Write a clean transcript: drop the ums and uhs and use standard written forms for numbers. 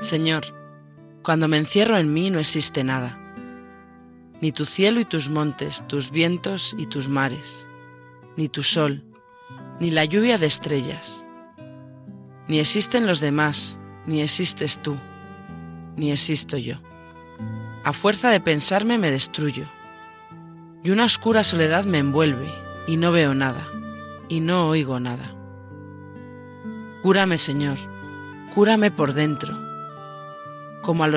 Señor, cuando me encierro en mí no existe nada, ni tu cielo y tus montes, tus vientos y tus mares, ni tu sol, ni la lluvia de estrellas. Ni existen los demás, ni existes tú, ni existo yo. A fuerza de pensarme me destruyo, y una oscura soledad me envuelve, y no veo nada, y no oigo nada. Cúrame, Señor, cúrame por dentro, como a los